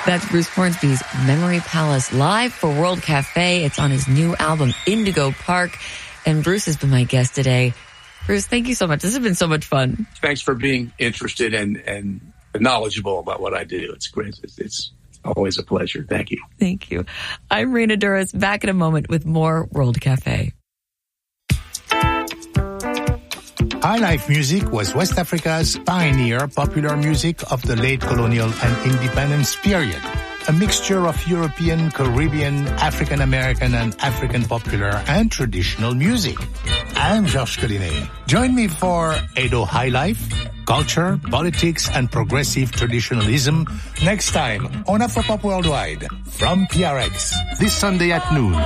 That's Bruce Hornsby's Memory Palace live for World Cafe. It's on his new album, Indigo Park. And Bruce has been my guest today. Bruce, thank you so much. This has been so much fun. Thanks for being interested and knowledgeable about what I do. It's great. It's always a pleasure. Thank you. Thank you. I'm Raina Douris, back in a moment with more World Cafe. High life music was West Africa's pioneer popular music of the late colonial and independence period. A mixture of European, Caribbean, African American, and African popular and traditional music. I'm Georges Collinet. Join me for Edo High Life, Culture, Politics, and Progressive Traditionalism next time on Afropop Worldwide from PRX this Sunday at noon.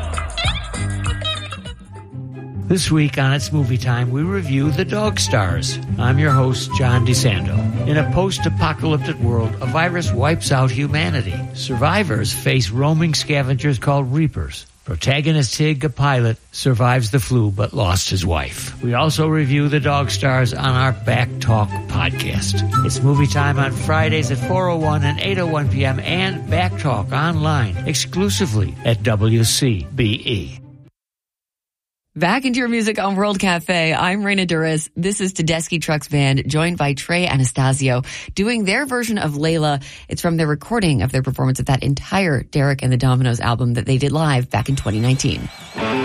This week on It's Movie Time, we review The Dog Stars. I'm your host, John DeSando. In a post-apocalyptic world, a virus wipes out humanity. Survivors face roaming scavengers called Reapers. Protagonist Tig, a pilot, survives the flu but lost his wife. We also review The Dog Stars on our Back Talk podcast. It's Movie Time on Fridays at 4:01 and 8:01 p.m. and Back Talk online exclusively at WCBE. Back into your music on World Cafe. I'm Raina Douris. This is Tedeschi Trucks Band, joined by Trey Anastasio, doing their version of Layla. It's from their recording of their performance of that entire Derek and the Dominoes album that they did live back in 2019.